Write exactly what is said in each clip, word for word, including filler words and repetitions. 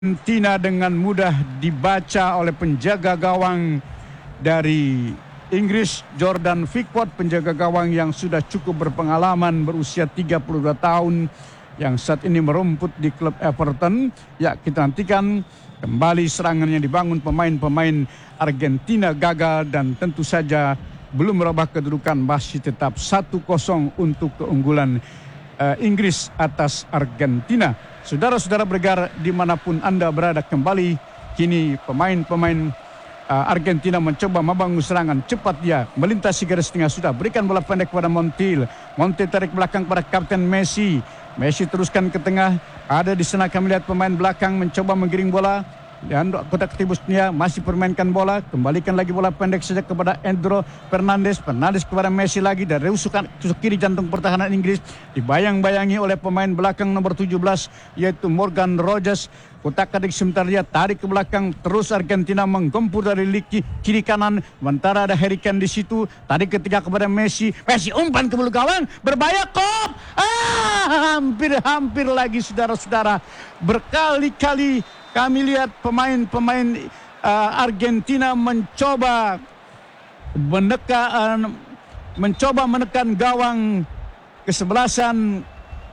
Argentina dengan mudah dibaca oleh penjaga gawang dari Inggris, Jordan Pickford, penjaga gawang yang sudah cukup berpengalaman, berusia tiga puluh dua tahun, yang saat ini merumput di klub Everton. Ya, kita nantikan kembali serangan yang dibangun pemain-pemain Argentina gagal dan tentu saja belum merubah kedudukan, masih tetap satu kosong untuk keunggulan uh, Inggris atas Argentina. Saudara-saudara bergerak dimanapun Anda berada, kembali kini pemain-pemain uh, Argentina mencoba membangun serangan cepat. Dia melintasi garis tengah, sudah berikan bola pendek kepada Montiel. Montiel tarik belakang pada Kapten Messi. Messi teruskan ke tengah, ada di sana kami lihat pemain belakang mencoba menggiring bola. Dan kotak tibusnya masih permainkan bola, kembalikan lagi bola pendek saja kepada Endro Fernandes. Fernandes kepada Messi lagi dari usukan kiri jantung pertahanan Inggris, dibayang-bayangi oleh pemain belakang nomor tujuh belas yaitu Morgan Rogers. Kotak adik sebentar dia tarik ke belakang, terus Argentina menggempur dari liki, kiri kanan, sementara ada Harry Kane di situ. Tarik ketiga kepada Messi, Messi umpan ke bulu gawang, berbahaya, kop, ah, hampir-hampir lagi saudara-saudara. Berkali-kali kami lihat pemain-pemain uh, Argentina mencoba menekan, mencoba menekan gawang kesebelasan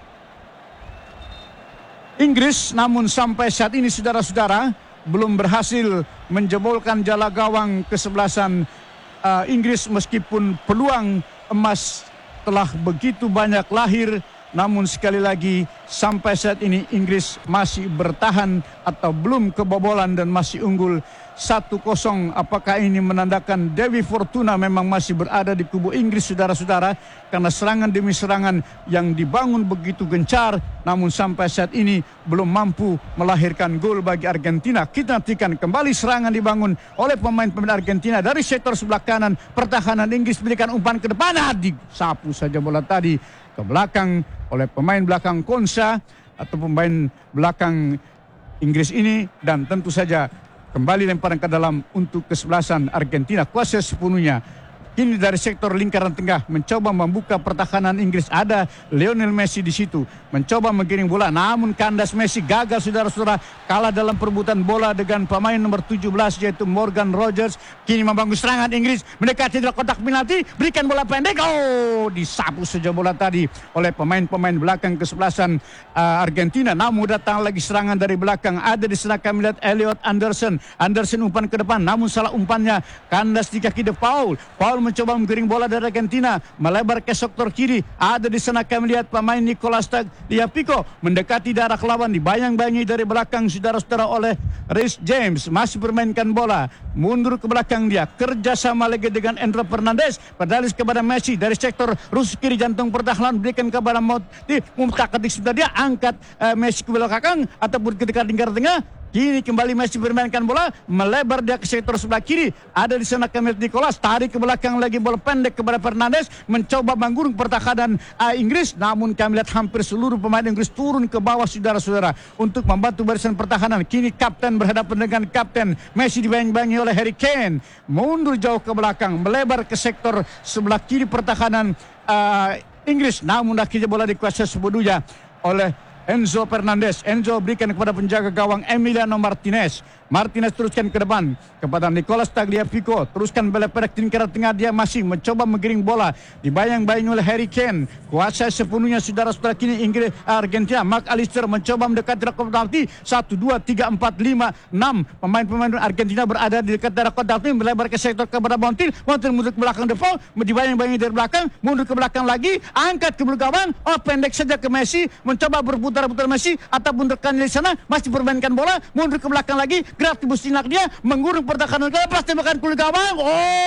Inggris, namun sampai saat ini saudara-saudara belum berhasil menjebolkan jala gawang kesebelasan uh, Inggris, meskipun peluang emas telah begitu banyak lahir. Namun sekali lagi sampai saat ini Inggris masih bertahan atau belum kebobolan dan masih unggul satu kosong. Apakah ini menandakan Dewi Fortuna memang masih berada di kubu Inggris saudara-saudara, karena serangan demi serangan yang dibangun begitu gencar, namun sampai saat ini belum mampu melahirkan gol bagi Argentina. Kita nantikan kembali serangan dibangun oleh pemain-pemain Argentina dari sektor sebelah kanan. Pertahanan Inggris berikan umpan ke depan, nah, disapu saja bola tadi ke belakang oleh pemain belakang Konsa atau pemain belakang Inggris ini, dan tentu saja kembali lemparan ke dalam untuk kesebelasan Argentina. Kuasa sepenuhnya kini dari sektor lingkaran tengah, mencoba membuka pertahanan Inggris. Ada Lionel Messi di situ, mencoba menggiring bola, namun kandas Messi gagal saudara-saudara, kalah dalam perebutan bola dengan pemain nomor tujuh belas yaitu Morgan Rogers. Kini membangun serangan Inggris, mendekati kotak penalti, berikan bola pendek, oh, disapu saja bola tadi oleh pemain-pemain belakang kesebelasan uh, Argentina. Namun datang lagi serangan dari belakang, ada di sana kami lihat Elliot Anderson. Anderson umpan ke depan, namun salah umpannya, kandas di kaki De Paul. Paul mencoba menggiring bola dari Argentina, melebar ke sektor kiri. Ada di sana kami lihat pemain Nicolas Tagliafico mendekati daerah lawan, dibayang-bayangi dari belakang saudara-saudara oleh Reece James. Masih bermainkan bola, mundur ke belakang dia, kerjasama lagi dengan Endro Fernandes, berdalis kepada Messi dari sektor rusuk kiri jantung pertahanan, berikan kepada Montiel. Mumtakatik sebentar dia angkat uh, Messi ke belakang ataupun ketika lingkar tengah. Kini kembali Messi bermainkan bola, melebar dia ke sektor sebelah kiri. Ada di sana Kamil Nicolas, tarik ke belakang lagi, bola pendek kepada Fernandes, mencoba menggurung pertahanan uh, Inggris. Namun kami lihat hampir seluruh pemain Inggris turun ke bawah saudara-saudara untuk membantu barisan pertahanan. Kini kapten berhadapan dengan kapten. Messi dibayang-bayangi oleh Harry Kane, mundur jauh ke belakang, melebar ke sektor sebelah kiri pertahanan uh, Inggris. Namun akhirnya bola dikuasai sepenuhnya oleh Enzo Fernandes. Enzo berikan kepada penjaga gawang Emiliano Martinez. Martinez teruskan ke depan kepada Nicolas Tagliafico. Teruskan bola pendek di lingkaran tengah, dia masih mencoba menggiring bola, dibayang-bayangi oleh Harry Kane. Kuasa sepenuhnya saudara-saudara kini Inggris Argentina. Mark Allister mencoba mendekati kotak penalti. Satu, dua, tiga, empat, lima, enam pemain-pemain Argentina berada di dekat daerah kotak penalti, melebar ke sektor kepada Montiel. Montiel mundur ke belakang De Paul, dibayang-bayangi dari belakang, mundur ke belakang lagi, angkat ke bulu gawang, oh, pendek saja ke Messi, mencoba berputar-putar Messi ataupun rekan di sana, masih bermainkan bola, mundur ke belakang lagi, gerak tembus tinak dia, menggurung pertahanan, lepas tembakan kulit gawang,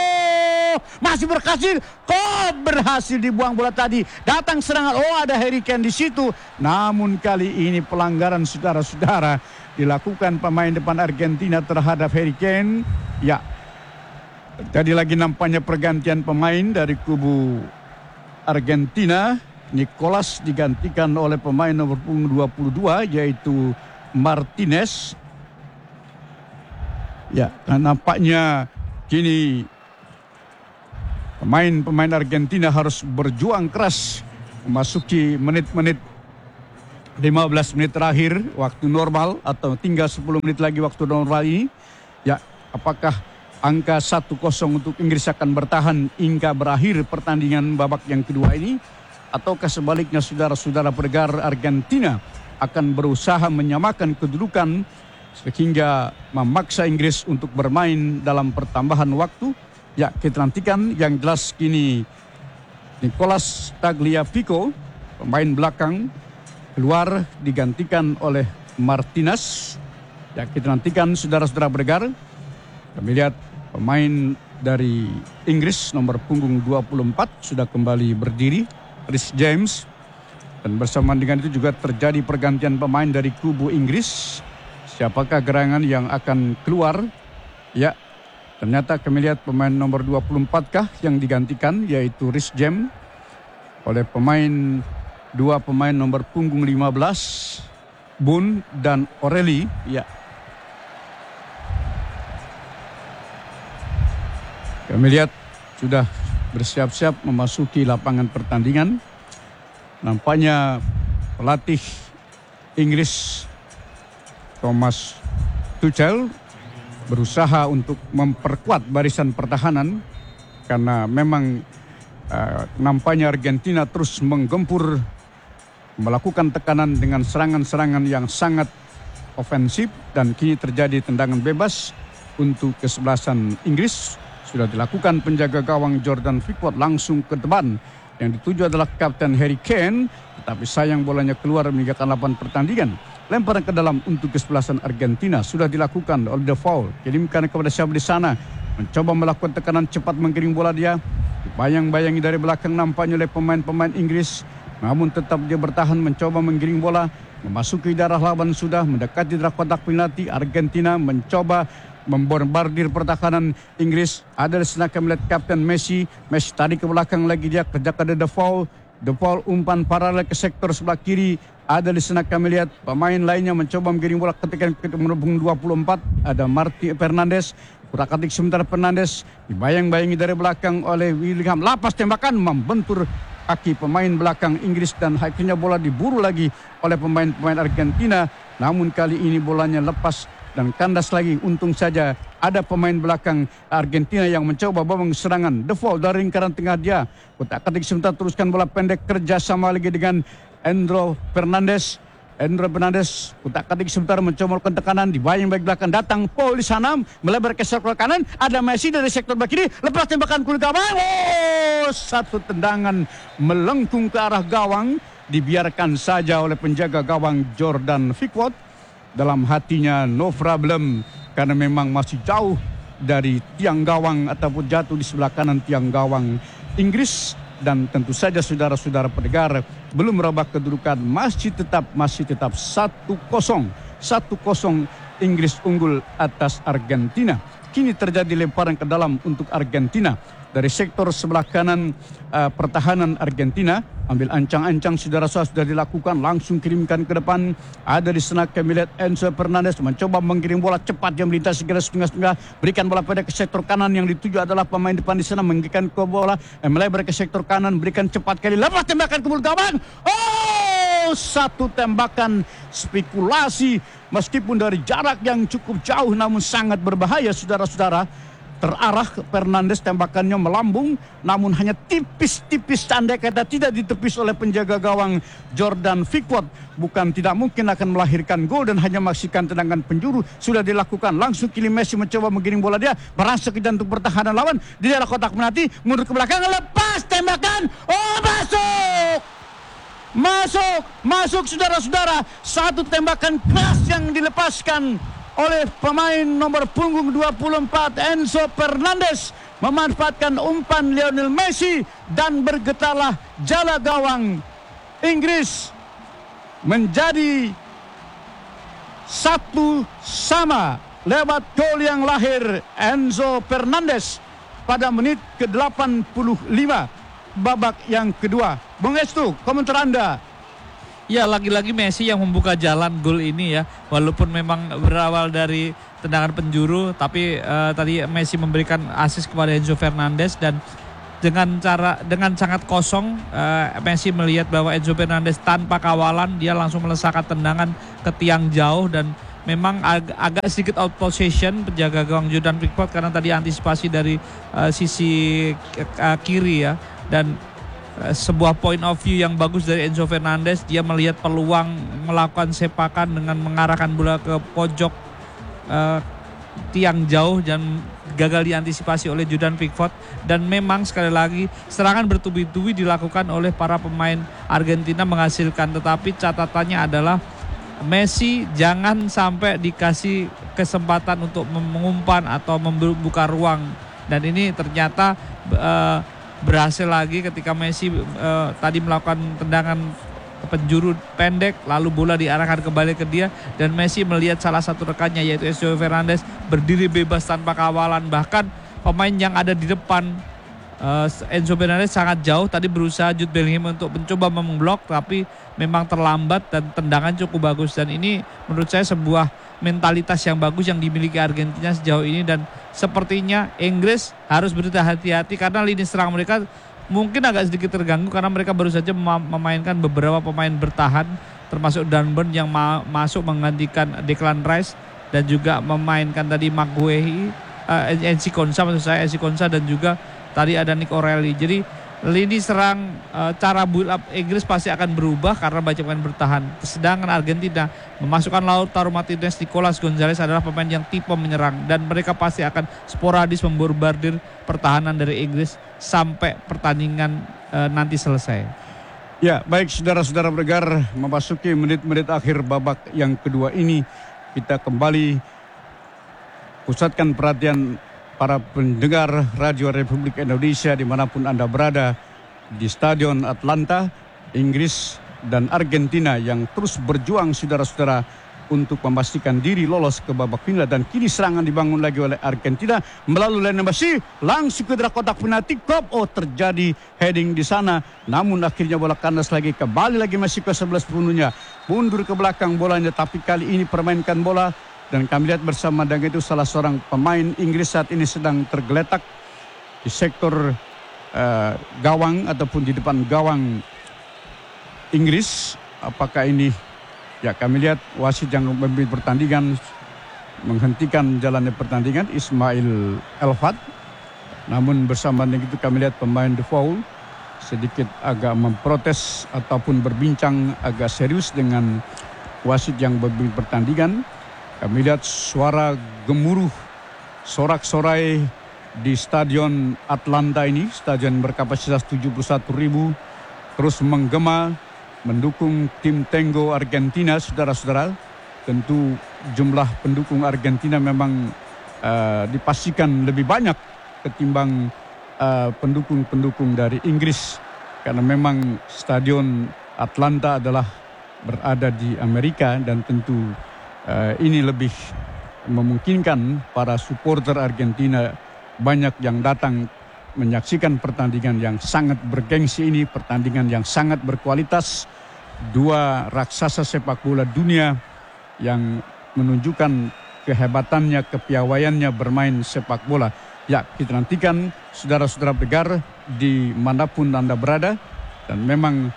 oh, masih berhasil, kok berhasil dibuang bola tadi. Datang serangan, oh, ada Harry Kane di situ. Namun kali ini pelanggaran saudara-saudara dilakukan pemain depan Argentina terhadap Harry Kane. Ya, jadi lagi nampaknya pergantian pemain dari kubu Argentina. Nicolas digantikan oleh pemain nomor dua puluh dua yaitu Martinez. Ya, dan nampaknya kini pemain-pemain Argentina harus berjuang keras memasuki menit-menit lima belas menit terakhir waktu normal atau tinggal sepuluh menit lagi waktu normal ini. Ya, apakah angka satu kosong untuk Inggris akan bertahan hingga berakhir pertandingan babak yang kedua ini? Ataukah sebaliknya saudara-saudara pendengar, Argentina akan berusaha menyamakan kedudukan sehingga memaksa Inggris untuk bermain dalam pertambahan waktu? Ya, kita nantikan. Yang jelas kini Nicolas Tagliafico, pemain belakang, keluar digantikan oleh Martinez. Ya, kita nantikan saudara-saudara pendengar. Kami lihat pemain dari Inggris nomor punggung dua puluh empat sudah kembali berdiri, Reece James. Dan bersamaan dengan itu juga terjadi pergantian pemain dari kubu Inggris. Siapakah gerangan yang akan keluar? Ya, ternyata kami lihat pemain nomor dua puluh empat kah yang digantikan, yaitu Reece James oleh pemain dua pemain nomor punggung lima belas, Boone dan O'Reilly. Ya. Kami lihat sudah bersiap-siap memasuki lapangan pertandingan. Nampaknya pelatih Inggris Thomas Tuchel berusaha untuk memperkuat barisan pertahanan karena memang uh, nampaknya Argentina terus menggempur, melakukan tekanan dengan serangan-serangan yang sangat ofensif, dan kini terjadi tendangan bebas untuk kesebelasan Inggris. Sudah dilakukan penjaga gawang Jordan Pickford langsung ke depan. Yang dituju adalah Kapten Harry Kane, tetapi sayang bolanya keluar meninggalkan lapangan pertandingan. Lemparan ke dalam untuk kesebelasan Argentina sudah dilakukan oleh The Foul. Kirimkan kepada siapa di sana, mencoba melakukan tekanan cepat menggiring bola dia. Bayang-bayangi dari belakang nampaknya oleh pemain-pemain Inggris. Namun tetap dia bertahan mencoba menggiring bola. Memasuki darah lawan sudah mendekati darah kotak penalti. Argentina mencoba membombardir pertahanan Inggris. Ada di sana kami melihat Kapten Messi. Messi tadi ke belakang lagi, dia kerja ke The Foul. The Foul umpan paralel ke sektor sebelah kiri. Ada di sana kami lihat pemain lainnya mencoba menggiring bola ketika menghubung dua puluh empat. Ada Marti Fernandes. Kurak-atik sementara Fernandes dibayang-bayangi dari belakang oleh William. Lapas tembakan membentur kaki pemain belakang Inggris dan akhirnya bola diburu lagi oleh pemain-pemain Argentina. Namun kali ini bolanya lepas dan kandas lagi. Untung saja ada pemain belakang Argentina yang mencoba babak serangan. The Foul dari lingkaran tengah dia. Kutak-atik sementara teruskan bola pendek kerjasama lagi dengan Endro Fernandes. Endro Fernandes kutak-atik sebentar mencoba melakukan tekanan, dibayang baik belakang, datang Paul di sana melebar ke sektor kanan. Ada Messi dari sektor back kiri, lepas tembakan kulit gawang. Oh, satu tendangan melengkung ke arah gawang, dibiarkan saja oleh penjaga gawang Jordan Pickford. Dalam hatinya no problem, karena memang masih jauh dari tiang gawang ataupun jatuh di sebelah kanan tiang gawang Inggris. Dan tentu saja saudara-saudara pendengar, belum merubah kedudukan, masih tetap masih tetap satu kosong. satu kosong Inggris unggul atas Argentina. Kini terjadi lemparan ke dalam untuk Argentina. Dari sektor sebelah kanan uh, pertahanan Argentina, ambil ancang-ancang saudara-saudara sudah dilakukan, langsung kirimkan ke depan. Ada di sana kami lihat Enzo Fernandes mencoba mengirim bola cepat, dia melintasi garis tengah-tengah, berikan bola pada ke sektor kanan. Yang dituju adalah pemain depan di sana, mengirimkan ke bola, eh, melebar ke sektor kanan, berikan cepat kali, lepas tembakan ke mulut gawang. Oh, satu tembakan spekulasi meskipun dari jarak yang cukup jauh, namun sangat berbahaya saudara-saudara. Terarah Fernandes, tembakannya melambung, namun hanya tipis-tipis andai kata tidak ditepis oleh penjaga gawang Jordan Pickford. Bukan tidak mungkin akan melahirkan gol dan hanya menyaksikan tendangan penjuru sudah dilakukan. Langsung kili Messi mencoba menggiring bola dia, merasuk ke jantung pertahanan lawan di daerah kotak penalti, mundur ke belakang, lepas tembakan. Oh, masuk! Masuk, masuk saudara-saudara. Satu tembakan keras yang dilepaskan oleh pemain nomor punggung dua puluh empat Enzo Fernandes, memanfaatkan umpan Lionel Messi dan bergetarlah jala gawang Inggris menjadi satu sama lewat gol yang lahir Enzo Fernandes pada menit ke delapan puluh lima babak yang kedua. Bung Estu, komentar Anda? Ya, lagi-lagi Messi yang membuka jalan gol ini ya. Walaupun memang berawal dari tendangan penjuru, tapi uh, tadi Messi memberikan assist kepada Enzo Fernandes dan dengan cara dengan sangat kosong, uh, Messi melihat bahwa Enzo Fernandez tanpa kawalan dia langsung melesakkan tendangan ke tiang jauh dan memang ag- agak sedikit out possession penjaga gawang Jordan Pickford karena tadi antisipasi dari uh, sisi uh, kiri ya, dan uh, sebuah point of view yang bagus dari Enzo Fernandez. Dia melihat peluang melakukan sepakan dengan mengarahkan bola ke pojok uh, tiang jauh dan gagal diantisipasi oleh Jordan Pickford. Dan memang sekali lagi serangan bertubi-tubi dilakukan oleh para pemain Argentina menghasilkan, tetapi catatannya adalah Messi jangan sampai dikasih kesempatan untuk mengumpan atau membuka ruang, dan ini ternyata uh, berhasil lagi ketika Messi uh, tadi melakukan tendangan penjuru pendek lalu bola diarahkan kembali ke dia, dan Messi melihat salah satu rekannya yaitu Enzo Fernandez berdiri bebas tanpa kawalan. Bahkan pemain yang ada di depan uh, Enzo Fernandez sangat jauh tadi berusaha Jude Bellingham untuk mencoba memblok, tapi memang terlambat dan tendangan cukup bagus. Dan ini menurut saya sebuah mentalitas yang bagus yang dimiliki Argentina sejauh ini, dan sepertinya Inggris harus berhati-hati karena lini serang mereka mungkin agak sedikit terganggu karena mereka baru saja memainkan beberapa pemain bertahan termasuk Dunburn yang ma- masuk menggantikan Declan Rice, dan juga memainkan tadi Maguire, uh, Enzi Konsa maksud saya Enzi Konsa, dan juga tadi ada Nick O'Reilly. Jadi lini serang uh, cara build up Inggris pasti akan berubah karena banyak pemain bertahan. Sedangkan Argentina memasukkan Lautaro Martinez, Nicolas Gonzalez adalah pemain yang tipe menyerang, dan mereka pasti akan sporadis membombardir pertahanan dari Inggris sampai pertandingan uh, nanti selesai. Ya, baik saudara-saudara pendengar, memasuki menit-menit akhir babak yang kedua ini, kita kembali pusatkan perhatian para pendengar Radio Republik Indonesia dimanapun Anda berada di Stadion Atlanta, Inggris dan Argentina yang terus berjuang saudara-saudara untuk memastikan diri lolos ke babak final. Dan kini serangan dibangun lagi oleh Argentina melalui Lionel Messi, langsung ke dalam kotak penalti. Kop, oh terjadi heading di sana, namun akhirnya bola kandas lagi, kembali lagi Messi ke sebelas pundunya, mundur ke belakang bolanya, tapi kali ini permainkan bola. Dan kami lihat bersama dengan itu salah seorang pemain Inggris saat ini sedang tergeletak di sektor uh, gawang ataupun di depan gawang Inggris. Apakah ini, ya kami lihat wasit yang memimpin pertandingan menghentikan jalannya pertandingan, Ismail Elfat. Namun bersama dengan itu kami lihat pemain The Foul sedikit agak memprotes ataupun berbincang agak serius dengan wasit yang memimpin pertandingan. Kami lihat suara gemuruh sorak-sorai di Stadion Atlanta ini, stadion berkapasitas tujuh puluh satu ribu, terus menggema mendukung tim Tango Argentina, saudara-saudara. Tentu jumlah pendukung Argentina memang uh, dipastikan lebih banyak ketimbang uh, pendukung-pendukung dari Inggris, karena memang Stadion Atlanta adalah berada di Amerika, dan tentu Uh, ini lebih memungkinkan para supporter Argentina banyak yang datang menyaksikan pertandingan yang sangat bergengsi ini, pertandingan yang sangat berkualitas. Dua raksasa sepak bola dunia yang menunjukkan kehebatannya, kepiawaiannya bermain sepak bola. Ya, kita nantikan saudara-saudara pendengar dimanapun Anda berada, dan memang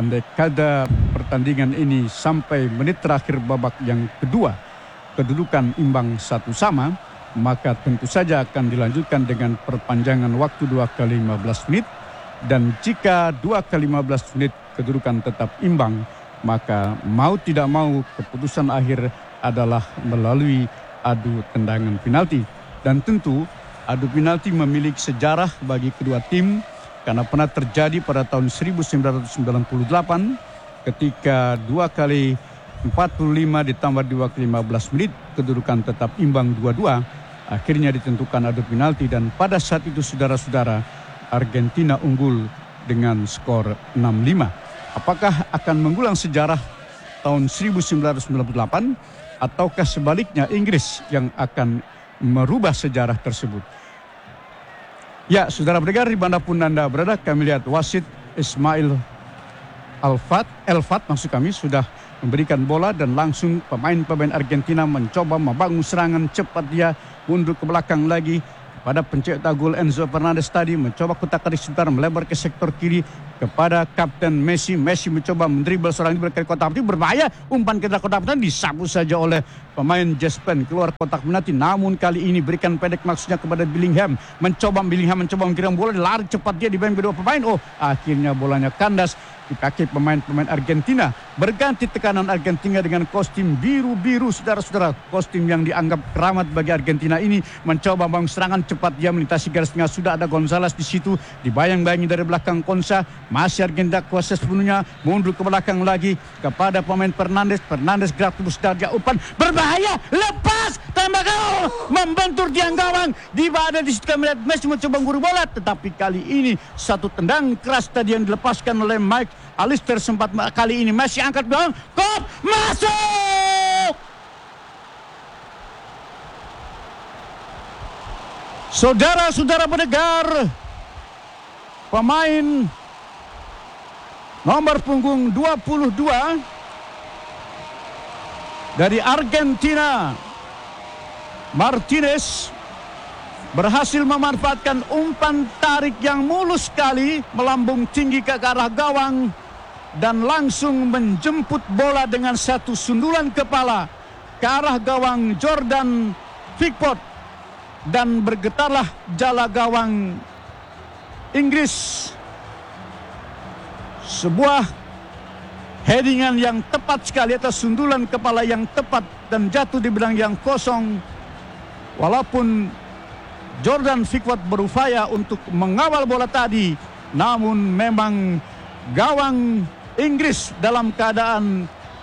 kanda pertandingan ini sampai menit terakhir babak yang kedua, kedudukan imbang satu sama, maka tentu saja akan dilanjutkan dengan perpanjangan waktu dua kali lima belas menit. Dan jika dua kali lima belas menit kedudukan tetap imbang, maka mau tidak mau keputusan akhir adalah melalui adu tendangan penalti. Dan tentu adu penalti memiliki sejarah bagi kedua tim, karena pernah terjadi pada tahun seribu sembilan ratus sembilan puluh delapan ketika dua kali empat puluh lima ditambah dua kali lima belas menit kedudukan tetap imbang dua dua, akhirnya ditentukan adu penalti, dan pada saat itu saudara-saudara Argentina unggul dengan skor enam lima. Apakah akan mengulang sejarah tahun seribu sembilan ratus sembilan puluh delapan ataukah sebaliknya Inggris yang akan merubah sejarah tersebut? Ya, saudara pendengar dimanapun Anda berada, kami lihat wasit Ismail Elfat, Elfat maksud kami, sudah memberikan bola, dan langsung pemain-pemain Argentina mencoba membangun serangan cepat. Dia mundur ke belakang lagi, pada pencetak gol Enzo Fernandez tadi, mencoba kotak kaki sebentar melebar ke sektor kiri kepada Kapten Messi. Messi mencoba mendribble seorang dribble ke kotak penalti, berbahaya, umpan ke kotak penalti disapu saja oleh pemain Jaspen keluar kotak penalti. Namun kali ini berikan pendek maksudnya kepada Bellingham, mencoba Bellingham mencoba mengkirim bola, lari cepat dia di kedua pemain. Oh, akhirnya bolanya kandas di kaki pemain-pemain Argentina. Berganti tekanan Argentina dengan kostum biru-biru, saudara-saudara. Kostum yang dianggap keramat bagi Argentina ini mencoba bangun serangan cepat, dia melintasi garis tengah. Sudah ada Gonzalez di situ, dibayang-bayangi dari belakang Konsa. Masih Argentina kuasa sepenuhnya, mundur ke belakang lagi kepada pemain Fernandes. Fernandes gerak terus dia umpan, berbahaya, lepas, tembak gol, membentur tiang gawang. Di ada di situ melihat Messi mencoba mengguru bola, tetapi kali ini satu tendang keras tadi yang dilepaskan oleh Mike Alister. Sempat kali ini Messi angkat belakang, kop, masuk. Saudara-saudara pendengar, pemain nomor punggung dua puluh dua dari Argentina, Martinez, berhasil memanfaatkan umpan tarik yang mulus sekali, melambung tinggi ke arah gawang dan langsung menjemput bola dengan satu sundulan kepala ke arah gawang Jordan Pickford, dan bergetarlah jala gawang Inggris. Sebuah headingan yang tepat sekali atas sundulan kepala yang tepat dan jatuh di bidang yang kosong. Walaupun Jordan Pickford berupaya untuk mengawal bola tadi, namun memang gawang Inggris dalam keadaan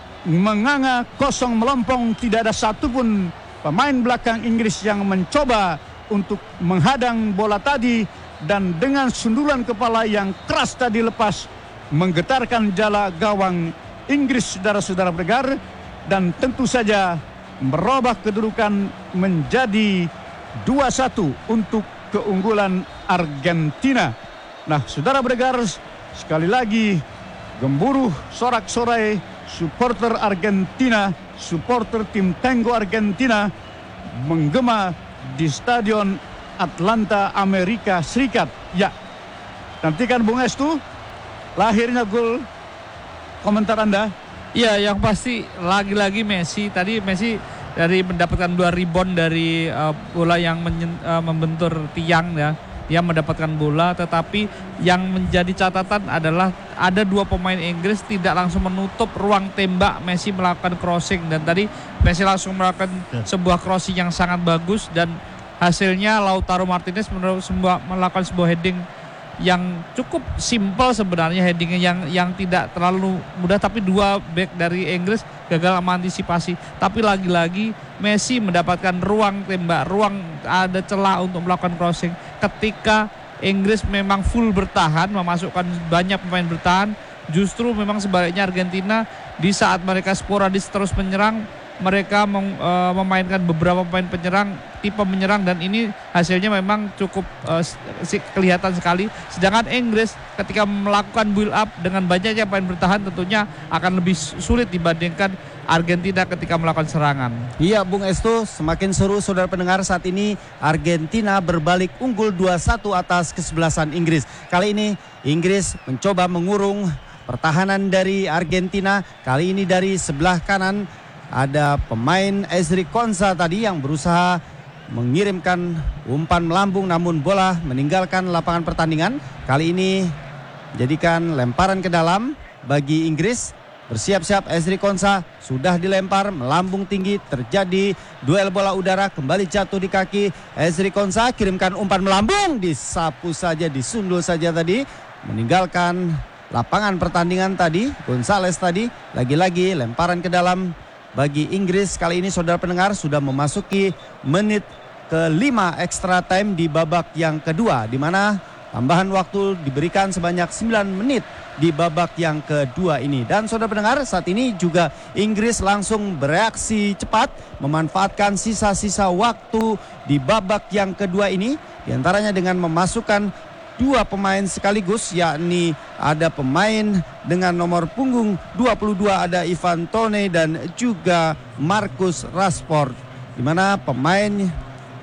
menganga kosong melompong. Tidak ada satupun pemain belakang Inggris yang mencoba untuk menghadang bola tadi, dan dengan sundulan kepala yang keras tadi lepas menggetarkan jala gawang Inggris, saudara-saudara pendengar, dan tentu saja merubah kedudukan menjadi dua satu untuk keunggulan Argentina. Nah, saudara pendengar, sekali lagi gemuruh sorak-sorai supporter Argentina, supporter tim Tango Argentina menggema di Stadion Atlanta, Amerika Serikat. Ya, nantikan Bung Estu lahirnya gol, komentar Anda. Iya, yang pasti lagi-lagi Messi tadi Messi dari mendapatkan dua rebound dari uh, bola yang menyen, uh, membentur tiang ya. Dia mendapatkan bola, tetapi yang menjadi catatan adalah ada dua pemain Inggris tidak langsung menutup ruang tembak Messi melakukan crossing, dan tadi Messi langsung melakukan sebuah crossing yang sangat bagus, dan hasilnya Lautaro Martinez menurut sebuah, melakukan sebuah heading yang cukup simpel sebenarnya, headingnya yang yang tidak terlalu mudah, tapi dua back dari Inggris gagal mengantisipasi. Tapi lagi-lagi Messi mendapatkan ruang tembak, ruang ada celah untuk melakukan crossing. Ketika Inggris memang full bertahan, memasukkan banyak pemain bertahan, justru memang sebaliknya Argentina di saat mereka sporadis terus menyerang, mereka mem, uh, memainkan beberapa pemain penyerang, tipe menyerang, dan ini hasilnya memang cukup uh, kelihatan sekali. Sedangkan Inggris ketika melakukan build up dengan banyaknya pemain bertahan tentunya akan lebih sulit dibandingkan Argentina ketika melakukan serangan. Iya Bung Estu, semakin seru saudara pendengar. Saat ini Argentina berbalik unggul dua satu atas kesebelasan Inggris. Kali ini Inggris mencoba mengurung pertahanan dari Argentina. Kali ini dari sebelah kanan ada pemain Ezri Konsa tadi yang berusaha mengirimkan umpan melambung, namun bola meninggalkan lapangan pertandingan. Kali ini jadikan lemparan ke dalam bagi Inggris. Bersiap-siap Ezri Konsa, sudah dilempar melambung tinggi, terjadi duel bola udara, kembali jatuh di kaki Ezri Konsa, kirimkan umpan melambung, disapu saja, disundul saja tadi, meninggalkan lapangan pertandingan tadi. Gonzalez tadi lagi-lagi lemparan ke dalam bagi Inggris. Kali ini saudara pendengar sudah memasuki menit kelima extra time di babak yang kedua, di mana tambahan waktu diberikan sebanyak sembilan menit di babak yang kedua ini. Dan saudara pendengar, saat ini juga Inggris langsung bereaksi cepat, memanfaatkan sisa-sisa waktu di babak yang kedua ini, di antaranya dengan memasukkan dua pemain sekaligus, yakni ada pemain dengan nomor punggung dua puluh dua, ada Ivan Toney dan juga Marcus Rashford, di mana pemain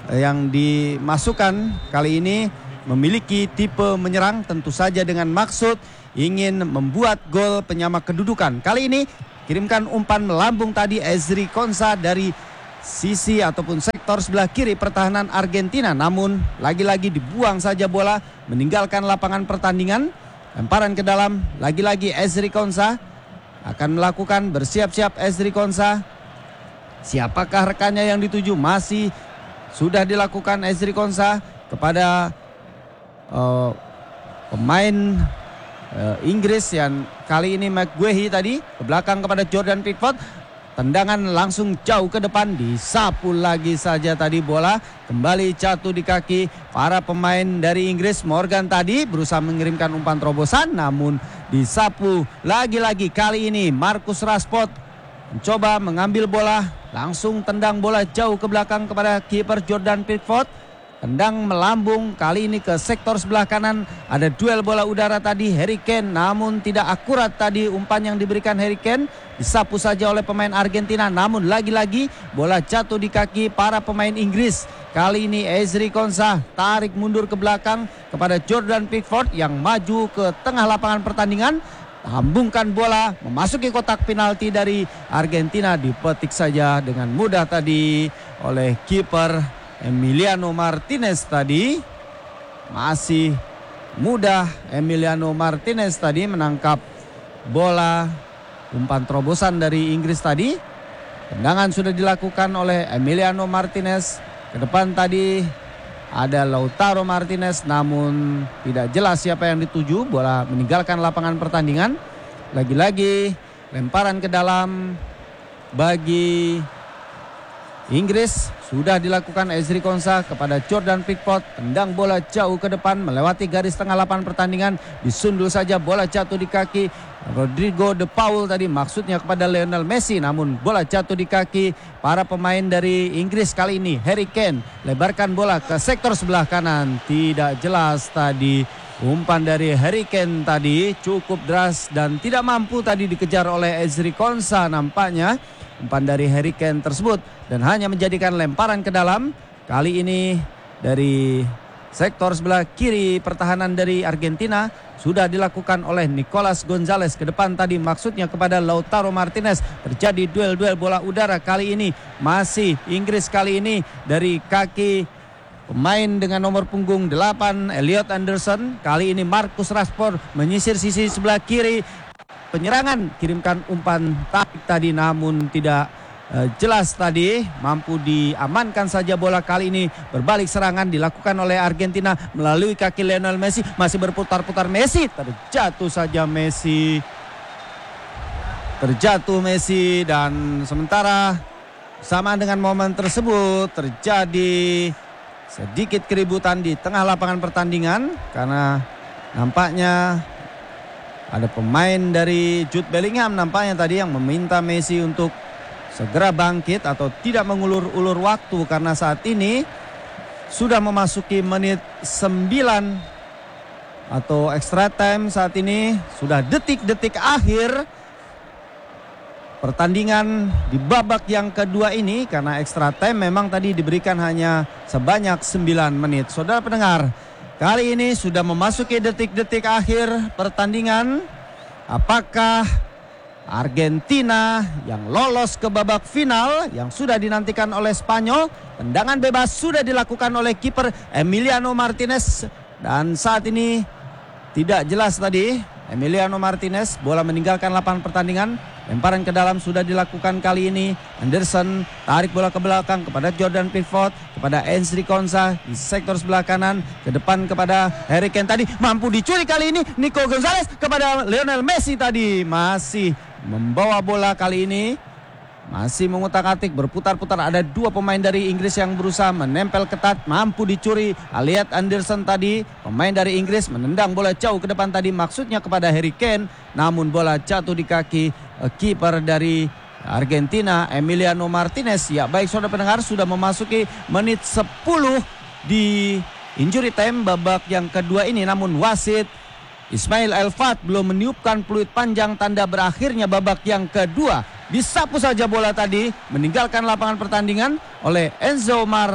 yang dimasukkan kali ini memiliki tipe menyerang, tentu saja dengan maksud ingin membuat gol penyama kedudukan. Kali ini kirimkan umpan melambung tadi Ezri Konsa dari sisi ataupun sektor sebelah kiri pertahanan Argentina, namun lagi-lagi dibuang saja bola meninggalkan lapangan pertandingan. Lemparan ke dalam, lagi-lagi Ezri Konsa akan melakukan, bersiap-siap Ezri Konsa. Siapakah rekannya yang dituju? Masih sudah dilakukan Ezri Konsa kepada uh, pemain uh, Inggris yang kali ini McGuehi tadi ke belakang kepada Jordan Pickford. Tendangan langsung jauh ke depan, disapu lagi saja tadi bola, kembali jatuh di kaki para pemain dari Inggris. Morgan tadi berusaha mengirimkan umpan terobosan, namun disapu lagi-lagi. Kali ini Marcus Rashford mencoba mengambil bola, langsung tendang bola jauh ke belakang kepada kiper Jordan Pickford. Tendang melambung kali ini ke sektor sebelah kanan. Ada duel bola udara tadi Harry Kane, namun tidak akurat tadi umpan yang diberikan Harry Kane. Disapu saja oleh pemain Argentina, namun lagi-lagi bola jatuh di kaki para pemain Inggris. Kali ini Ezri Konsa tarik mundur ke belakang kepada Jordan Pickford yang maju ke tengah lapangan pertandingan. Hambungkan bola memasuki kotak penalti dari Argentina, dipetik saja dengan mudah tadi oleh kiper Emiliano Martinez tadi. Masih mudah Emiliano Martinez tadi menangkap bola umpan terobosan dari Inggris tadi. Tendangan sudah dilakukan oleh Emiliano Martinez. Ke depan tadi ada Lautaro Martinez, namun tidak jelas siapa yang dituju. Bola meninggalkan lapangan pertandingan. Lagi-lagi lemparan ke dalam bagi Inggris. Sudah dilakukan Ezri Konsa kepada Jordan Pickford. Tendang bola jauh ke depan melewati garis tengah lapangan pertandingan. Disundul saja, bola jatuh di kaki Rodrigo De Paul tadi, maksudnya kepada Lionel Messi, namun bola jatuh di kaki para pemain dari Inggris. Kali ini Harry Kane lebarkan bola ke sektor sebelah kanan. Tidak jelas tadi umpan dari Harry Kane tadi, cukup deras dan tidak mampu tadi dikejar oleh Ezri Konsa nampaknya umpan dari Harry Kane tersebut, dan hanya menjadikan lemparan ke dalam. Kali ini dari sektor sebelah kiri pertahanan dari Argentina sudah dilakukan oleh Nicolas Gonzalez. Ke depan tadi maksudnya kepada Lautaro Martinez. Terjadi duel-duel bola udara kali ini. Masih Inggris kali ini dari kaki pemain dengan nomor punggung delapan Elliot Anderson. Kali ini Marcus Rashford menyisir sisi sebelah kiri. Penyerangan, kirimkan umpan tarik tadi, namun tidak uh, jelas tadi, mampu diamankan saja bola. Kali ini berbalik serangan dilakukan oleh Argentina melalui kaki Lionel Messi. Masih berputar-putar Messi, terjatuh saja Messi. Terjatuh Messi, dan sementara sama dengan momen tersebut terjadi sedikit keributan di tengah lapangan pertandingan karena nampaknya ada pemain dari Jude Bellingham nampaknya tadi yang meminta Messi untuk segera bangkit atau tidak mengulur-ulur waktu, karena saat ini sudah memasuki menit sembilan atau extra time. Saat ini sudah detik-detik akhir pertandingan di babak yang kedua ini, karena extra time memang tadi diberikan hanya sebanyak sembilan menit. Saudara pendengar, kali ini sudah memasuki detik-detik akhir pertandingan. Apakah Argentina yang lolos ke babak final yang sudah dinantikan oleh Spanyol? Tendangan bebas sudah dilakukan oleh kiper Emiliano Martinez, dan saat ini tidak jelas tadi Emiliano Martinez. Bola meninggalkan lapangan pertandingan. Lemparan ke dalam sudah dilakukan kali ini. Anderson tarik bola ke belakang kepada Jordan Pickford, kepada Ezri Konsa di sektor sebelah kanan. Ke depan kepada Harry Kane tadi, mampu dicuri kali ini Nico Gonzalez kepada Lionel Messi tadi. Masih membawa bola kali ini, masih mengutak-atik, berputar-putar. Ada dua pemain dari Inggris yang berusaha menempel ketat, mampu dicuri. Elliot Anderson tadi, pemain dari Inggris, menendang bola jauh ke depan tadi, maksudnya kepada Harry Kane, namun bola jatuh di kaki uh, kiper dari Argentina Emiliano Martinez. Ya baik saudara pendengar, sudah memasuki menit sepuluh di injury time babak yang kedua ini, namun wasit Ismail Elfat belum meniupkan peluit panjang tanda berakhirnya babak yang kedua. Disapu saja bola tadi, meninggalkan lapangan pertandingan oleh Enzo Martinez.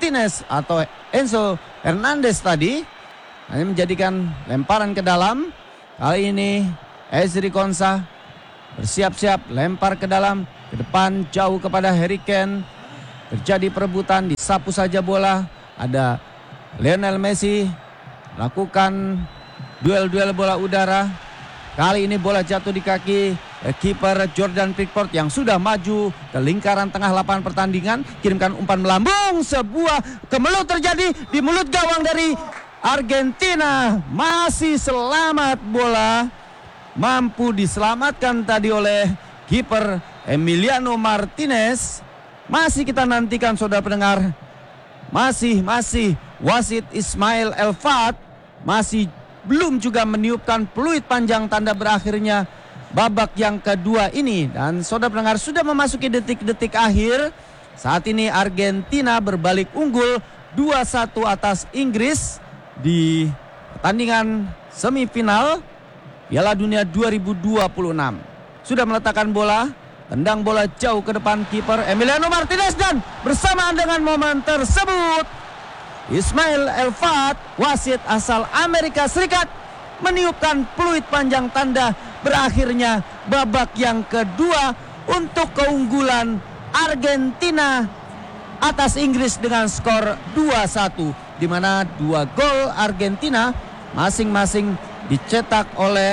Martinez atau Enzo Fernandez tadi. Ini menjadikan lemparan ke dalam. Kali ini Ezri Konsa bersiap-siap lempar ke dalam, ke depan jauh kepada Harry Kane. Terjadi perebutan, disapu saja bola. Ada Lionel Messi lakukan duel-duel bola udara. Kali ini bola jatuh di kaki eh, kiper Jordan Pickford yang sudah maju ke lingkaran tengah lapangan pertandingan. Kirimkan umpan melambung, sebuah kemelut terjadi di mulut gawang dari Argentina. Masih selamat bola, mampu diselamatkan tadi oleh kiper Emiliano Martinez. Masih kita nantikan saudara pendengar. Masih, masih wasit Ismail Elfat masih belum juga meniupkan peluit panjang tanda berakhirnya babak yang kedua ini. Dan saudara pendengar, sudah memasuki detik-detik akhir. Saat ini Argentina berbalik unggul dua satu atas Inggris di pertandingan semifinal Piala Dunia dua ribu dua puluh enam. Sudah meletakkan bola, tendang bola jauh ke depan kiper Emiliano Martinez, dan bersamaan dengan momen tersebut Ismail Elfat, wasit asal Amerika Serikat, meniupkan peluit panjang tanda berakhirnya babak yang kedua untuk keunggulan Argentina atas Inggris dengan skor dua satu, di mana dua gol Argentina masing-masing dicetak oleh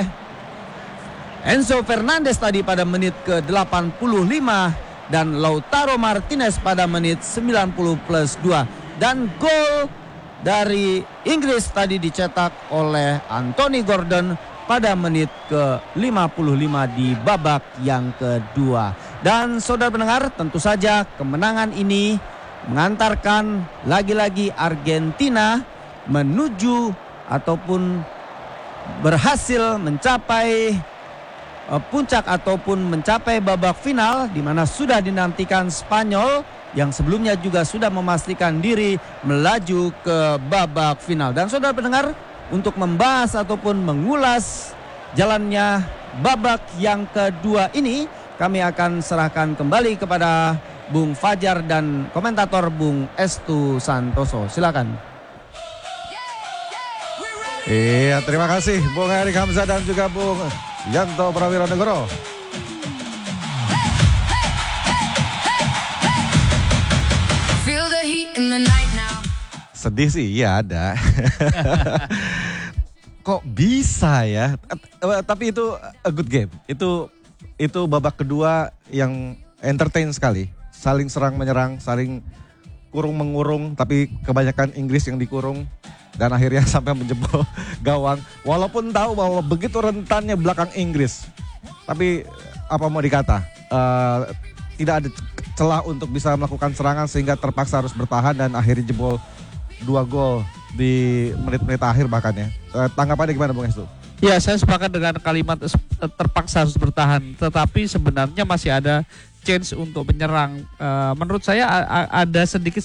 Enzo Fernandez tadi pada menit ke delapan puluh lima dan Lautaro Martinez pada menit sembilan puluh plus dua. Dan gol dari Inggris tadi dicetak oleh Anthony Gordon pada menit ke lima puluh lima di babak yang kedua. Dan saudara pendengar, tentu saja kemenangan ini mengantarkan lagi-lagi Argentina menuju ataupun berhasil mencapai uh, puncak ataupun mencapai babak final, di mana sudah dinantikan Spanyol yang sebelumnya juga sudah memastikan diri melaju ke babak final. Dan saudara pendengar, untuk membahas ataupun mengulas jalannya babak yang kedua ini, kami akan serahkan kembali kepada Bung Fajar dan komentator Bung Estu Santoso. Silakan. Iya, terima kasih Bung Erik Hamzah dan juga Bung Yanto Prawiranegoro. Sedih sih, iya ada. Kok bisa ya? Tapi itu a good game. Itu itu babak kedua yang entertain sekali. Saling serang menyerang, saling kurung mengurung, tapi kebanyakan Inggris yang dikurung dan akhirnya sampai menjebol gawang. Walaupun tahu bahwa begitu rentannya belakang Inggris, tapi apa mau dikata, uh, tidak ada celah untuk bisa melakukan serangan sehingga terpaksa harus bertahan dan akhirnya jebol dua gol di menit-menit akhir bahkan ya. Uh, tanggapannya gimana Bung Estu? Ya, saya sepakat dengan kalimat terpaksa harus bertahan, tetapi sebenarnya masih ada chance untuk menyerang. Uh, menurut saya ada sedikit,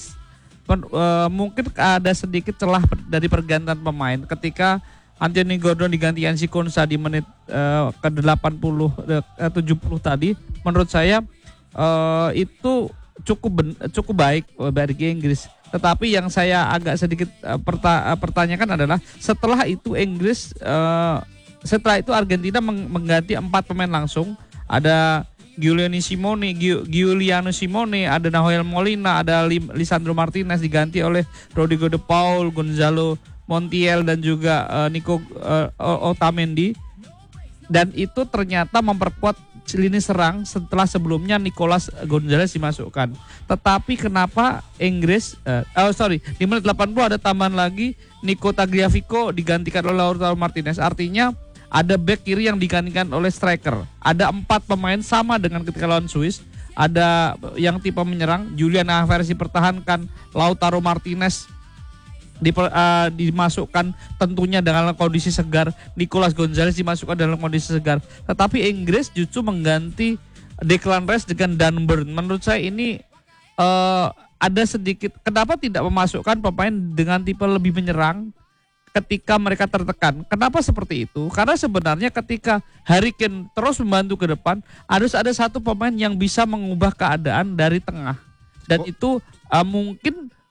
uh, mungkin ada sedikit celah dari pergantian pemain ketika Anthony Gordon diganti Enzo Konsa di menit uh, ke delapan puluh, uh, tujuh puluh tadi. Menurut saya uh, itu cukup ben, cukup baik bagi Inggris. Tetapi yang saya agak sedikit uh, perta- pertanyakan adalah setelah itu Inggris, uh, setelah itu Argentina meng- mengganti empat pemain langsung. Ada Giuliano Simone, Giuliano Simone, ada Nahuel Molina, ada Lisandro Martinez diganti oleh Rodrigo de Paul, Gonzalo Montiel dan juga uh, Nico uh, Otamendi. Dan itu ternyata memperkuat lini serang setelah sebelumnya Nicolas Gonzalez dimasukkan. Tetapi kenapa Inggris, uh, oh sorry, di menit delapan puluh ada tambahan lagi, Nico Tagliafico digantikan oleh Lautaro Martinez. Artinya ada back kiri yang digantikan oleh striker. Ada empat pemain sama dengan ketika lawan Swiss. Ada yang tipe menyerang, Julian Alvarez dipertahankan, Lautaro Martinez di, uh, dimasukkan tentunya dalam kondisi segar, Nicolas Gonzalez dimasukkan dalam kondisi segar. Tetapi Inggris justru mengganti Declan Rice dengan Dan Burn. Menurut saya ini uh, ada sedikit, kenapa tidak memasukkan pemain dengan tipe lebih menyerang ketika mereka tertekan. Kenapa seperti itu? Karena sebenarnya ketika Harry Kane terus membantu ke depan, harus ada satu pemain yang bisa mengubah keadaan dari tengah. Dan Oh. itu uh, mungkin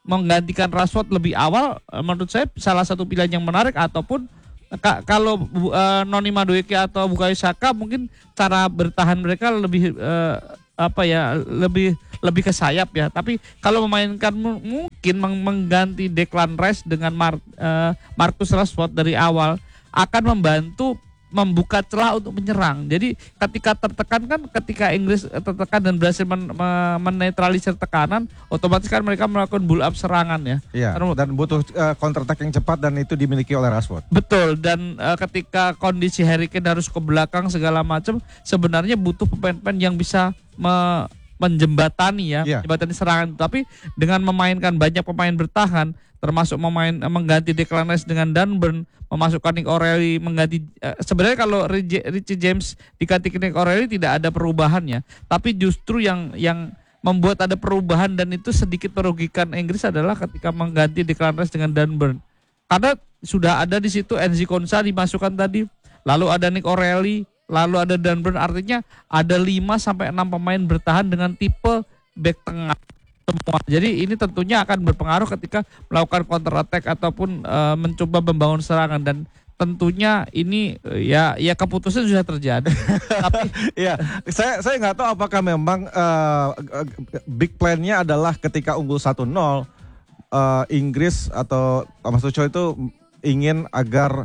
menggantikan Rashford lebih awal, uh, menurut saya salah satu pilihan yang menarik. Ataupun ka, kalau uh, Noni Madueke atau Bukayo Saka mungkin cara bertahan mereka lebih uh, apa ya lebih lebih ke sayap ya. Tapi kalau memainkan mungkin mengganti Declan Rice dengan Mar, uh, Marcus Rashford dari awal akan membantu membuka celah untuk menyerang. Jadi ketika tertekan kan, ketika Inggris tertekan dan berhasil men, men, menetralisir tekanan, otomatis kan mereka melakukan build up serangan ya. Iya. Dan butuh uh, counter attack yang cepat dan itu dimiliki oleh Rashford. Betul. Dan uh, ketika kondisi Harry Kane harus ke belakang segala macam, sebenarnya butuh pemain-pemain yang bisa me, menjembatani ya, yeah. menjembatani serangan. Tapi dengan memainkan banyak pemain bertahan, termasuk memain mengganti Declan Rice dengan Dan Burn, memasukkan Nick O'Reilly, mengganti uh, sebenarnya kalau Richie James diganti Nick O'Reilly tidak ada perubahan ya, tapi justru yang yang membuat ada perubahan dan itu sedikit merugikan Inggris adalah ketika mengganti Declan Rice dengan Dan Burn, karena sudah ada di situ Enzi Konsa dimasukkan tadi, lalu ada Nick O'Reilly, lalu ada Dan Burn, artinya ada lima sampai enam pemain bertahan dengan tipe back tengah semua. Jadi ini tentunya akan berpengaruh ketika melakukan counter attack ataupun uh, mencoba membangun serangan, dan tentunya ini uh, ya ya keputusan sudah terjadi. Tapi ya, saya saya nggak tahu apakah memang uh, big plan-nya adalah ketika unggul satu nol uh, Inggris atau Thomas Tuchel itu ingin agar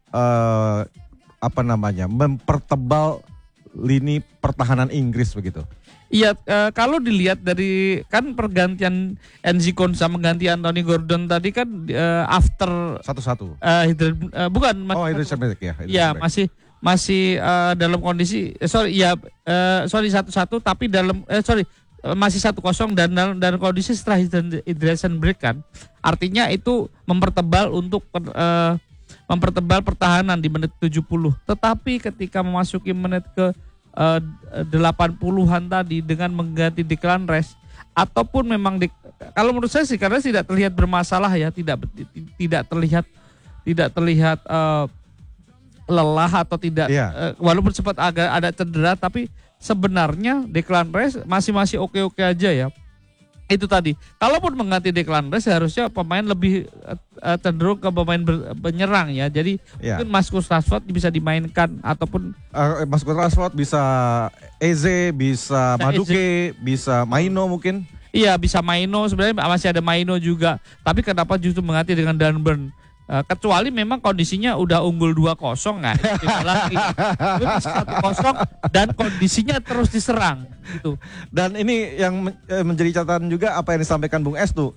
uh, apa namanya mempertebal lini pertahanan Inggris begitu. Iya, e, kalau dilihat dari kan pergantian Enzi Konsa mengganti Anthony Gordon tadi kan e, after satu-satu. E, e, bukan Oh, itu ya. Iya, masih masih e, dalam kondisi eh, sorry ya e, sorry satu-satu tapi dalam eh, sorry masih satu kosong dan dalam dan kondisi setelah hydration break kan. Artinya itu mempertebal untuk e, mempertebal pertahanan di menit tujuh puluh. Tetapi ketika memasuki menit ke Uh, delapan puluhan tadi dengan mengganti Declan Rice, ataupun memang di, kalau menurut saya sih karena tidak terlihat bermasalah ya, tidak tidak terlihat tidak terlihat uh, lelah atau tidak yeah. uh, walaupun sempat agak ada cedera, tapi sebenarnya Declan Rice masih masih oke-oke aja ya. Itu tadi, kalaupun mengganti Declan Rice harusnya pemain lebih uh, cenderung ke pemain ber, penyerang ya. Jadi yeah. mungkin Marcus Rashford bisa dimainkan ataupun uh, Marcus Rashford bisa Eze, bisa Madueke, Eze. Bisa Maino mungkin. Iya, bisa Maino, sebenarnya masih ada Maino juga. Tapi kenapa justru mengganti dengan Dan Burn? Uh, kecuali memang kondisinya udah unggul dua kosong kan, lagi satu kosong dan kondisinya terus diserang gitu. Dan ini yang menjadi catatan juga apa yang disampaikan Bung Estu.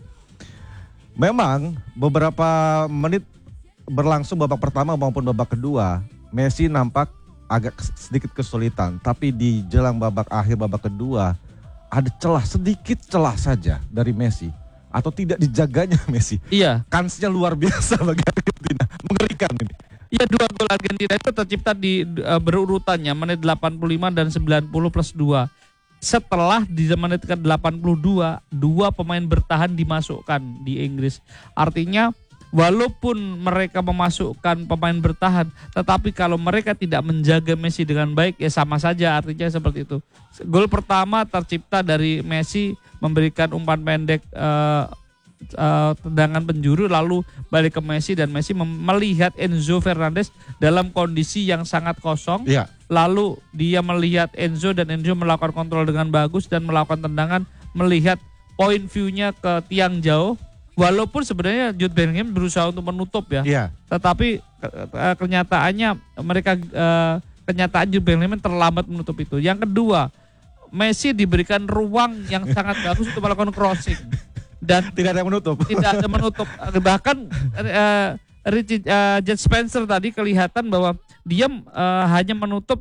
Memang beberapa menit berlangsung babak pertama maupun babak kedua, Messi nampak agak sedikit kesulitan, tapi di jelang babak akhir babak kedua ada celah, sedikit celah saja dari Messi. Atau tidak dijaganya Messi. Iya. Kansnya luar biasa bagi Argentina. Mengerikan ini. Iya, dua gol Argentina itu tercipta di uh, berurutannya menit delapan puluh lima dan sembilan puluh plus dua. Setelah di menit ke delapan puluh dua, dua pemain bertahan dimasukkan di Inggris. Artinya walaupun mereka memasukkan pemain bertahan, tetapi kalau mereka tidak menjaga Messi dengan baik ya sama saja, artinya seperti itu. Gol pertama tercipta dari Messi memberikan umpan pendek uh, uh, tendangan penjuru, lalu balik ke Messi dan Messi mem- melihat Enzo Fernandez dalam kondisi yang sangat kosong. Yeah. Lalu dia melihat Enzo dan Enzo melakukan kontrol dengan bagus dan melakukan tendangan, melihat point view-nya ke tiang jauh. Walaupun sebenarnya Jude Bellingham berusaha untuk menutup ya, yeah. tetapi ke- ke- kenyataannya mereka uh, kenyataan Jude Bellingham terlambat menutup itu. Yang kedua, Messi diberikan ruang yang sangat bagus untuk melakukan crossing dan tidak ada yang menutup. Tidak ada menutup. Bahkan uh, Richie uh, Jet Spencer tadi kelihatan bahwa dia uh, hanya menutup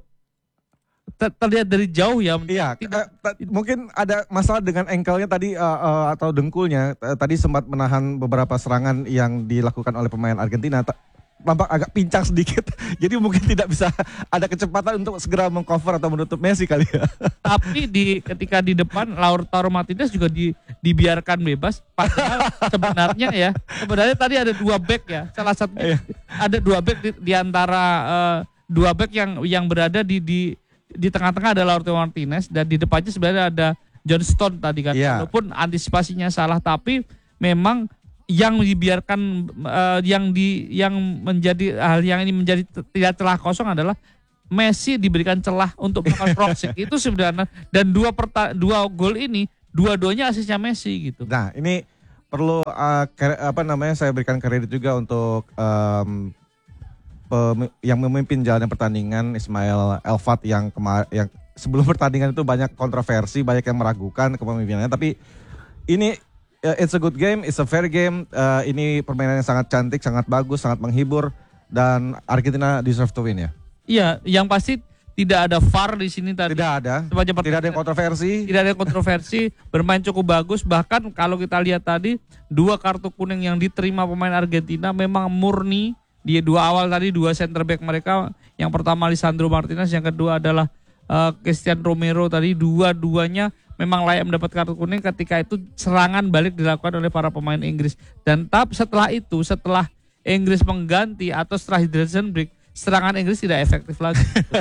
ter- terlihat dari jauh ya. Iya, tidak, uh, t- mungkin ada masalah dengan ankle-nya tadi uh, uh, atau dengkulnya. Uh, tadi sempat menahan beberapa serangan yang dilakukan oleh pemain Argentina. T- Nampak agak pincang sedikit, jadi mungkin tidak bisa ada kecepatan untuk segera mengcover atau menutup Messi kali ya. Tapi di ketika di depan Lautaro Martinez juga di, dibiarkan bebas. Padahal sebenarnya ya, sebenarnya tadi ada dua back ya, salah satunya ada dua back di, di antara uh, dua back yang yang berada di di di tengah-tengah ada Lautaro Martinez dan di depannya sebenarnya ada John Stone tadi kan. Yeah. Walaupun antisipasinya salah, tapi memang yang dibiarkan uh, yang di yang menjadi hal yang ini menjadi t- tidak celah kosong adalah Messi diberikan celah untuk melakukan crossing. Itu sebenarnya, dan dua perta- dua gol ini dua-duanya asisnya Messi gitu. Nah, ini perlu uh, kre- apa namanya saya berikan kredit juga untuk um, pem- yang memimpin jalannya pertandingan, Ismail Elfat, yang kemar- yang sebelum pertandingan itu banyak kontroversi, banyak yang meragukan kepemimpinannya, tapi ini uh, it's a good game, it's a fair game. Uh, ini permainan yang sangat cantik, sangat bagus, sangat menghibur, dan Argentina deserve to win ya. Iya, yang pasti tidak ada V A R di sini tadi. Tidak ada, Sepanjang tidak ada yang kontroversi. Tidak ada yang kontroversi, bermain cukup bagus. Bahkan kalau kita lihat tadi, dua kartu kuning yang diterima pemain Argentina memang murni. Dia dua awal tadi, dua center back mereka. Yang pertama Lisandro Martinez, yang kedua adalah uh, Christian Romero tadi. Dua-duanya memang layak mendapat kartu kuning ketika itu serangan balik dilakukan oleh para pemain Inggris. Dan tap setelah itu, setelah Inggris mengganti atau setelah hydration break, serangan Inggris tidak efektif lagi.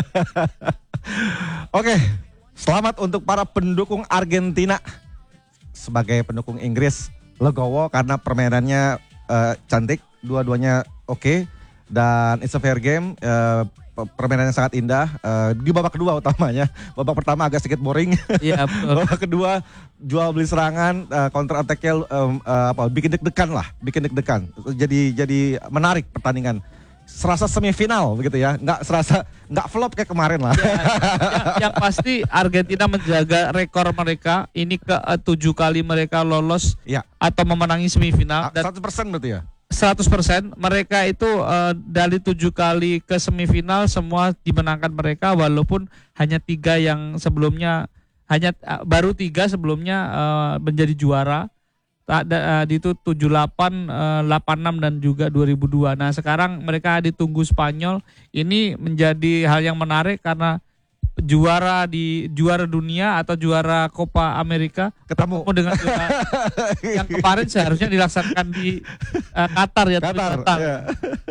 Oke, selamat untuk para pendukung Argentina. Sebagai pendukung Inggris, legowo karena permainannya uh, cantik, dua-duanya oke, dan it's a fair game. Uh, permainannya sangat indah. Uh, di babak kedua utamanya, babak pertama agak sedikit boring. Iya, betul. Babak kedua jual beli serangan, uh, counter attack-nya um, uh, apa, bikin deg-degan lah, bikin deg-degan. Jadi jadi menarik pertandingan. Serasa semifinal begitu ya, nggak serasa nggak flop kayak kemarin lah. Ya, ya, yang pasti Argentina menjaga rekor mereka. Ini ke uh, tujuh kali mereka lolos Ya, atau memenangi semifinal, dan seratus persen berarti ya. seratus persen mereka itu uh, dari tujuh kali ke semifinal semua dimenangkan mereka, walaupun hanya tiga yang sebelumnya hanya uh, baru tiga sebelumnya uh, menjadi juara. Ada di itu tujuh delapan, delapan enam dan juga dua ribu dua. Nah, sekarang mereka ditunggu Spanyol. Ini menjadi hal yang menarik karena juara di juara dunia atau juara Copa America Ketemu dengan juara yang kemarin seharusnya dilaksanakan di uh, Qatar ya. tapi Qatar. batal. Ya.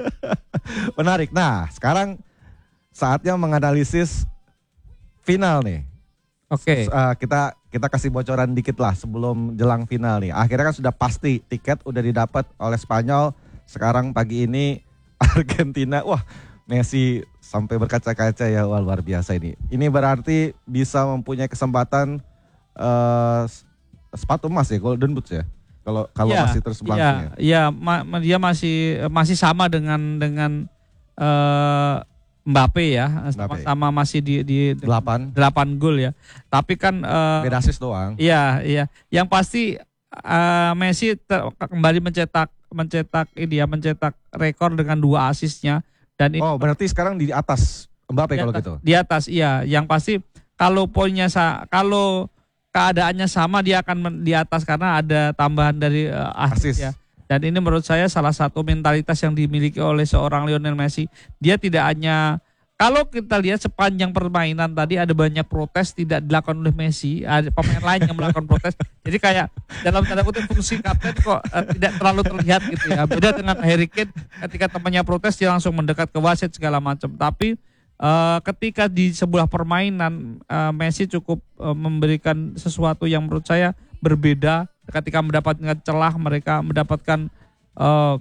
Menarik. Nah, sekarang saatnya menganalisis final nih. Oke. Uh, kita kita kasih bocoran dikit lah sebelum jelang final nih. Akhirnya kan sudah pasti tiket udah didapat oleh Spanyol. Sekarang pagi ini Argentina, wah Messi sampai berkaca-kaca ya, wah luar biasa ini. Ini berarti bisa mempunyai kesempatan uh, sepatu emas ya, golden boots ya. Kalau kalau Ya, masih terus berlangsung ya. ya, ya ma- ma- dia masih masih sama dengan dengan uh, Mbappe ya, Mbappe. sama-sama masih di di Delapan. delapan gol ya. Tapi kan uh, Beda assist doang. iya, iya. Yang pasti uh, Messi ter- kembali mencetak mencetak ini ya, mencetak rekor dengan dua asisnya, dan itu Oh, berarti sekarang di atas Mbappe di kalau atas, gitu. di atas iya. Yang pasti kalau poinnya sa- kalau keadaannya sama dia akan men- di atas karena ada tambahan dari uh, asis Asis. ya. Dan ini menurut saya salah satu mentalitas yang dimiliki oleh seorang Lionel Messi. Dia tidak hanya, kalau kita lihat sepanjang permainan tadi ada banyak protes tidak dilakukan oleh Messi, ada pemain lain yang melakukan protes. Jadi kayak dalam tanda kutip fungsi kapten kok uh, tidak terlalu terlihat gitu ya. Beda dengan Harry Kane, ketika temannya protes dia langsung mendekat ke wasit segala macam. Tapi uh, ketika di sebuah permainan uh, Messi cukup uh, memberikan sesuatu yang menurut saya berbeda. Ketika mendapatkan celah mereka mendapatkan uh,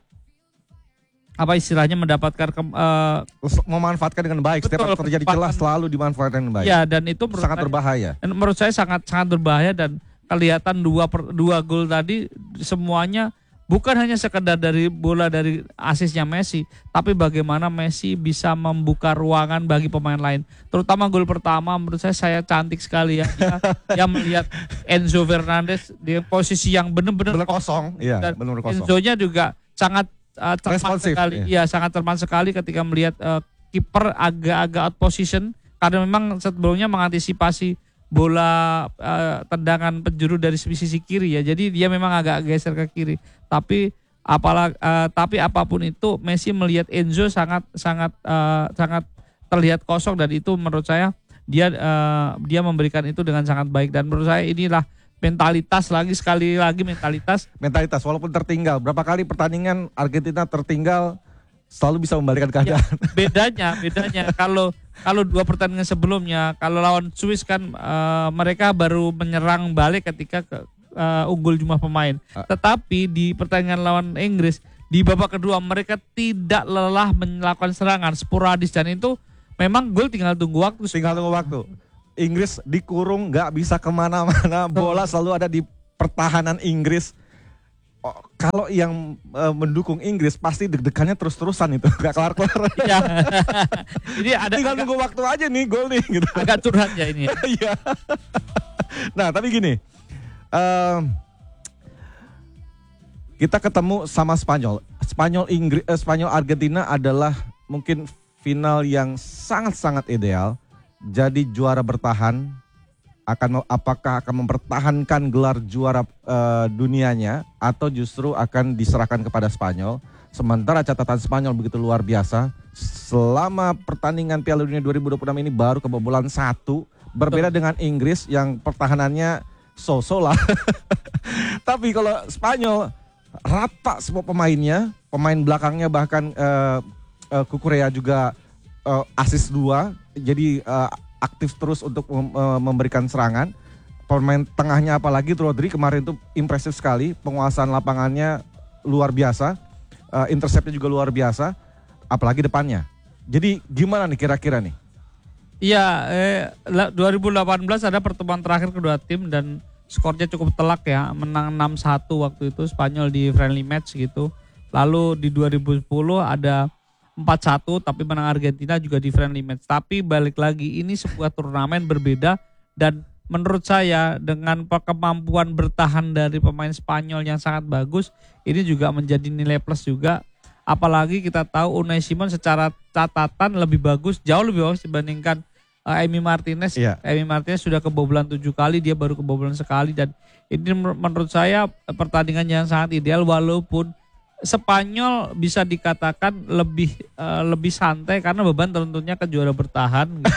apa istilahnya mendapatkan ke, uh, Memanfaatkan dengan baik. Setiap Betul, kali terjadi celah selalu dimanfaatkan dengan baik. ya, dan itu menurut Sangat saya, berbahaya. dan menurut saya sangat sangat berbahaya. Dan kelihatan dua per, dua gol tadi semuanya bukan hanya sekedar dari bola dari asisnya Messi, tapi bagaimana Messi bisa membuka ruangan bagi pemain lain. Terutama gol pertama menurut saya saya cantik sekali ya. Dia, dia melihat Enzo Fernandez di posisi yang benar-benar Benar kosong. Iya, dan benar kosong. Enzo-nya juga sangat uh, cermat Responsif, sekali. iya. Iya, sangat cermat sekali ketika melihat uh, kiper agak-agak out position karena memang sebelumnya mengantisipasi bola uh, tendangan penjuru dari sisi kiri ya. Jadi dia memang agak geser ke kiri. Tapi apalah uh, tapi apapun itu Messi melihat Enzo sangat sangat uh, sangat terlihat kosong, dan itu menurut saya dia uh, dia memberikan itu dengan sangat baik. Dan menurut saya inilah mentalitas, lagi sekali lagi mentalitas. Mentalitas walaupun tertinggal. Berapa kali pertandingan Argentina tertinggal selalu bisa membalikan Ya, keadaan. bedanya bedanya kalau kalau dua pertandingan sebelumnya, kalau lawan Swiss kan uh, mereka baru menyerang balik ketika ke uh, unggul jumlah pemain. Uh. Tetapi di pertandingan lawan Inggris di babak kedua mereka tidak lelah melakukan serangan sporadis dan itu memang gol tinggal tunggu waktu. Tinggal tunggu waktu. Inggris dikurung, nggak bisa kemana-mana. Bola selalu ada di pertahanan Inggris. Oh, kalau yang uh, mendukung Inggris pasti deg-degannya terus-terusan itu, nggak kelar-kelar. Iya. Jadi ada Tinggal agak, nunggu waktu aja nih gol nih. Gitu. agak curhat ya ini. Iya. Nah tapi gini, um, kita ketemu sama Spanyol. Spanyol Inggris, eh, Spanyol Argentina adalah mungkin final yang sangat-sangat ideal. Jadi juara bertahan. Akan apakah akan mempertahankan gelar juara uh, dunianya atau justru akan diserahkan kepada Spanyol. Sementara catatan Spanyol begitu luar biasa. Selama pertandingan Piala Dunia dua ribu dua puluh enam ini baru kebobolan satu. Berbeda dengan Inggris yang pertahanannya so-so lah. Tapi kalau Spanyol rata semua pemainnya. Pemain belakangnya bahkan uh, uh, Kukurea juga uh, asis dua. Jadi uh, aktif terus untuk memberikan serangan. Pemain tengahnya apalagi Rodri kemarin itu impresif sekali, penguasaan lapangannya luar biasa, uh, interceptnya juga luar biasa, apalagi depannya. Jadi gimana nih kira-kira nih? Iya, eh, dua ribu delapan belas ada pertemuan terakhir kedua tim dan skornya cukup telak ya, menang enam satu waktu itu Spanyol di friendly match gitu. Lalu di dua ribu sepuluh ada empat satu tapi menang Argentina juga di friendly match. Tapi balik lagi ini sebuah turnamen berbeda dan menurut saya dengan kemampuan bertahan dari pemain Spanyol yang sangat bagus ini juga menjadi nilai plus juga. Apalagi kita tahu Unai Simon secara catatan lebih bagus, jauh lebih bagus dibandingkan uh, Emi Martinez. Iya. Emi Martinez sudah kebobolan tujuh kali, dia baru kebobolan sekali dan ini menurut saya pertandingan yang sangat ideal walaupun Spanyol bisa dikatakan lebih uh, lebih santai karena beban tentunya ke juara bertahan. Gitu.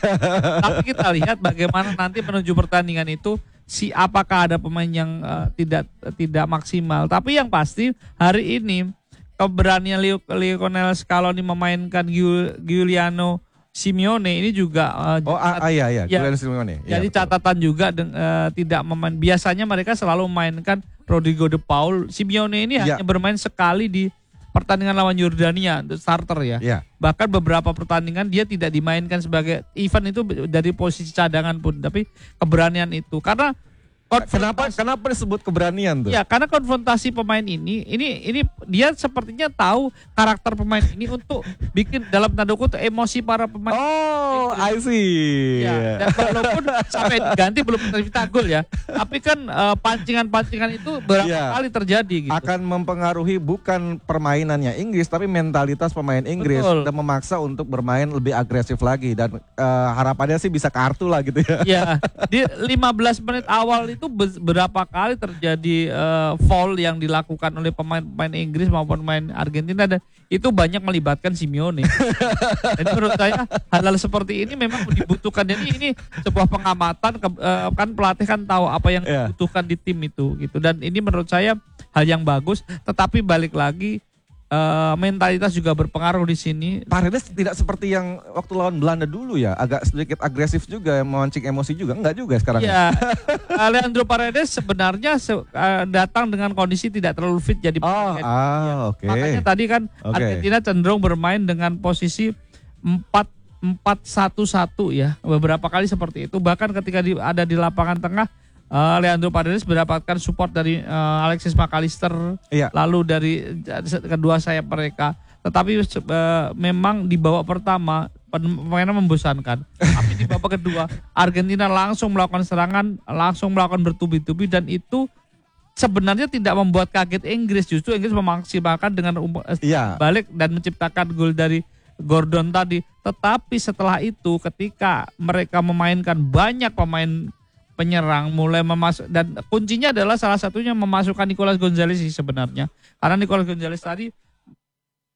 Tapi kita lihat bagaimana nanti menuju pertandingan itu si apakah ada pemain yang uh, tidak tidak maksimal. Tapi yang pasti hari ini keberanian Lionel Scaloni memainkan Giuliano Simeone ini juga uh, Oh ah, ah, iya iya, ya, Giuliano Simeone. Ya, jadi betul. catatan juga uh, tidak memain. Biasanya mereka selalu memainkan Rodrigo de Paul. Simeone ini ya. hanya bermain sekali di pertandingan lawan Yordania untuk starter ya. Ya. Bahkan beberapa pertandingan dia tidak dimainkan sebagai event itu dari posisi cadangan pun. Tapi keberanian itu karena Kenapa kenapa disebut keberanian tuh? Ya karena konfrontasi pemain ini, ini ini dia sepertinya tahu karakter pemain ini untuk bikin dalam tanda kutip emosi para pemain. Oh, I see. Ya, dan walaupun sampai diganti belum tercipta gol ya, tapi kan uh, pancingan-pancingan itu berapa Ya. kali terjadi gitu. Akan mempengaruhi bukan permainannya Inggris tapi mentalitas pemain Inggris. Betul. Dan memaksa untuk bermain lebih agresif lagi dan uh, harapannya sih bisa kartu lah gitu ya. Ya, di lima belas menit awal itu berapa kali terjadi uh, foul yang dilakukan oleh pemain-pemain Inggris maupun pemain Argentina dan itu banyak melibatkan Simeone. Jadi menurut saya hal-hal seperti ini memang dibutuhkan. Jadi ini sebuah pengamatan uh, kan pelatih kan tahu apa yang Yeah. dibutuhkan di tim itu gitu dan ini menurut saya hal yang bagus. Tetapi balik lagi uh, mentalitas juga berpengaruh di sini. Paredes tidak seperti yang waktu lawan Belanda dulu ya, agak sedikit agresif juga, memancing emosi juga. Enggak juga sekarang. Ya, Leandro Paredes sebenarnya se- uh, datang dengan kondisi tidak terlalu fit jadi Oh, pemain. ah, oke. Makanya tadi kan Oke. Argentina cenderung bermain dengan posisi empat empat satu satu ya. Beberapa kali seperti itu. Bahkan ketika di, ada di lapangan tengah uh, Leandro Paredes mendapatkan support dari uh, Alexis McAllister, Iya. lalu dari uh, kedua sayap mereka. Tetapi uh, memang di babak pertama pemainnya membosankan. Tapi di babak kedua Argentina langsung melakukan serangan, langsung melakukan bertubi-tubi dan itu sebenarnya tidak membuat kaget Inggris. Justru Inggris memaksimalkan dengan um, Iya. balik dan menciptakan gol dari Gordon tadi. Tetapi setelah itu ketika mereka memainkan banyak pemain penyerang mulai memasuk dan kuncinya adalah salah satunya memasukkan Nicolas Gonzalez sih sebenarnya. Karena Nicolas Gonzalez tadi